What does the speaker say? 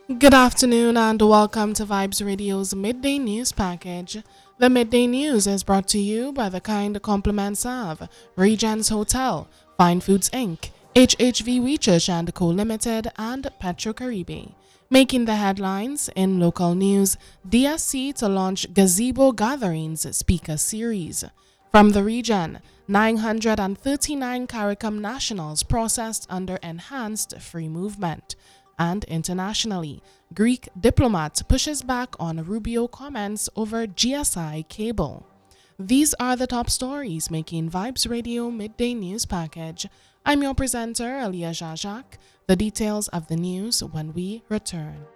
Good afternoon and welcome to Vibes Radio's Midday News Package. The Midday News is brought to you by the kind compliments of Regents Hotel, Fine Foods Inc., HHV Research and Co. Limited, and Petrocaribe. Making the headlines in local news, DSC to launch Gazebo Gatherings Speaker Series. From the region, 939 CARICOM nationals processed under enhanced free movement. And internationally, Greek diplomat pushes back on Rubio comments over GSI cable. These are the top stories making Vibes Radio Midday News Package. I'm your presenter, Elia Jajak. The details of the news when we return.